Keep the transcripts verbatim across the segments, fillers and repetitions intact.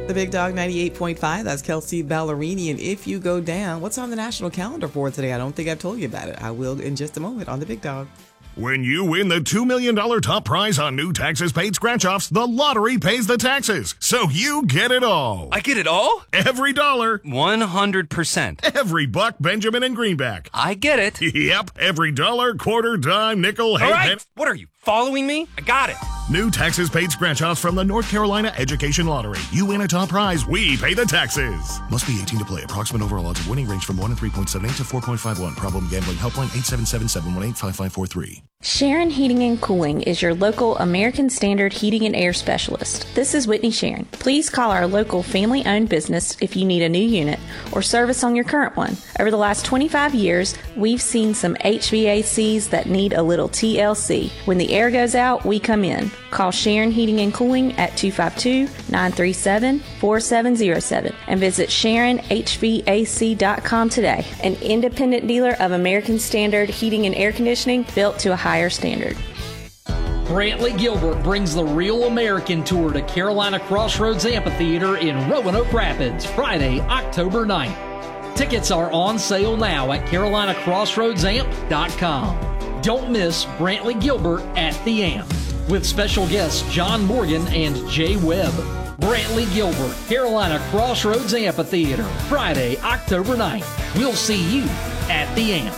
The Big Dog ninety-eight point five, that's Kelsey Ballerini. And if you go down, what's on the national calendar for today? I don't think I've told you about it. I will in just a moment on The Big Dog. When you win the two million dollars top prize on new taxes paid scratch-offs, the lottery pays the taxes. So you get it all. I get it all? Every dollar. one hundred percent. Every buck, Benjamin and Greenback. I get it. Yep. Every dollar, quarter, dime, nickel, all half. right. Pen- what are you, following me? I got it. New taxes paid scratch-offs from the North Carolina Education Lottery. You win a top prize, we pay the taxes. Must be eighteen to play. Approximate overall odds of winning range from one and three point seven eight to four point five one. Problem gambling helpline eight seven seven, seven one eight, five five four three. Sharon Heating and Cooling is your local American Standard heating and air specialist. This is Whitney Sharon. Please call our local family-owned business if you need a new unit or service on your current one. Over the last twenty-five years, we've seen some H V A Cs that need a little T L C. When the air goes out, we come in. Call Sharon Heating and Cooling at two five two, nine three seven, four seven zero seven and visit sharon h v a c dot com today. An independent dealer of American Standard heating and air conditioning built to a higher standard. Brantley Gilbert brings the Real American Tour to Carolina Crossroads Amphitheater in Roanoke Rapids, Friday, October ninth. Tickets are on sale now at carolina crossroads amp dot com. Don't miss Brantley Gilbert at the Amp, with special guests John Morgan and Jay Webb. Brantley Gilbert, Carolina Crossroads Amphitheater, Friday, October ninth. We'll see you at the Amp.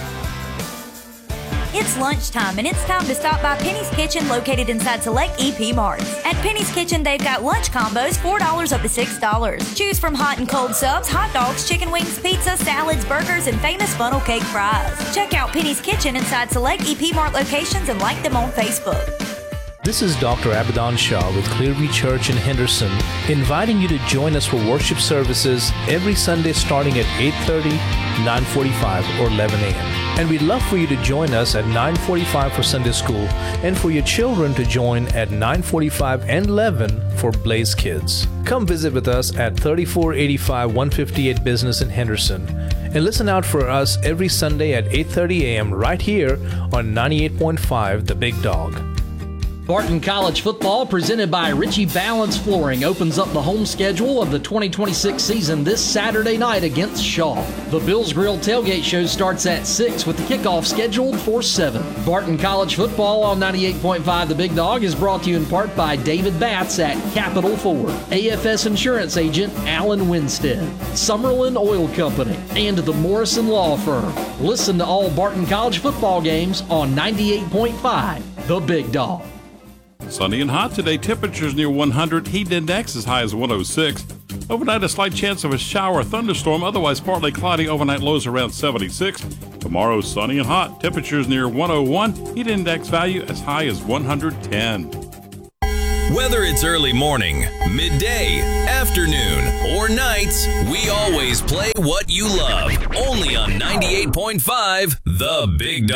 It's lunchtime, and it's time to stop by Penny's Kitchen, located inside select E P Marts. At Penny's Kitchen, they've got lunch combos, four dollars up to six dollars. Choose from hot and cold subs, hot dogs, chicken wings, pizza, salads, burgers, and famous funnel cake fries. Check out Penny's Kitchen inside select E P Mart locations and like them on Facebook. This is Doctor Abaddon Shaw with Clearview Church in Henderson, inviting you to join us for worship services every Sunday starting at eight thirty, nine forty-five, or eleven a.m. And we'd love for you to join us at nine forty-five for Sunday School and for your children to join at nine forty-five and eleven for Blaze Kids. Come visit with us at thirty-four eighty-five one fifty-eight Business in Henderson. And listen out for us every Sunday at eight thirty a.m. right here on ninety-eight point five The Big Dog. Barton College football, presented by Ritchie Balance Flooring, opens up the home schedule of the twenty twenty-six season this Saturday night against Shaw. The Bills Grill tailgate show starts at six with the kickoff scheduled for seven. Barton College football on ninety-eight point five The Big Dog is brought to you in part by David Batts at Capital Ford, A F S Insurance Agent Alan Winstead, Summerlin Oil Company, and the Morrison Law Firm. Listen to all Barton College football games on ninety-eight point five The Big Dog. Sunny and hot today. Temperatures near one hundred. Heat index as high as one oh six. Overnight, a slight chance of a shower or thunderstorm. Otherwise, partly cloudy. Overnight lows around seventy-six. Tomorrow, sunny and hot. Temperatures near one oh one. Heat index value as high as one hundred ten. Whether it's early morning, midday, afternoon, or nights, we always play what you love. Only on ninety-eight point five The Big Dog.